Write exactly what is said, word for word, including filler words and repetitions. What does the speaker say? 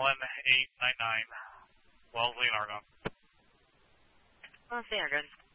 one eight nine nine, Wellesley and Argonne. Wellesley, Argonne.